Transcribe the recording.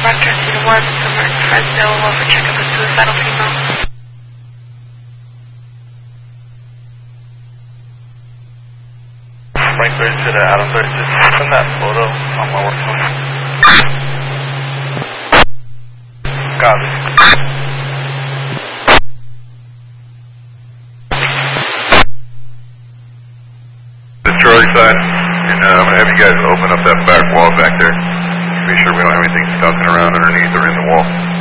Vector Cedar 1, somewhere in Fresno, over check of a suicidal female. Frank 32 to Adam 36, send that photo on my work phone. Copy. The Charlie side, and I'm going to have you guys open up that back wall back there. Make sure we don't have anything stuck around underneath or in the wall.